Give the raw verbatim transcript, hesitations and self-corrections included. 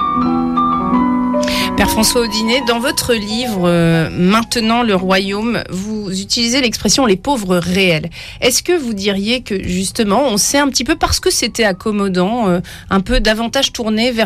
Père François Audinet, dans votre livre euh, Maintenant le royaume, vous utilisez l'expression les pauvres réels. Est-ce que vous diriez que justement on s'est un petit peu, parce que c'était accommodant, euh, un peu davantage tourné vers